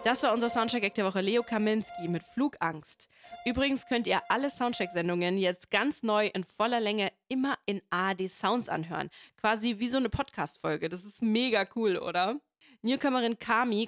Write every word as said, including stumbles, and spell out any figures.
Das war unser Soundcheck-Act der Woche, Leo Kaminski mit Flugangst. Übrigens könnt ihr alle Soundcheck-Sendungen jetzt ganz neu in voller Länge immer in A R D Sounds anhören. Quasi wie so eine Podcast-Folge. Das ist mega cool, oder? Newcomerin Kami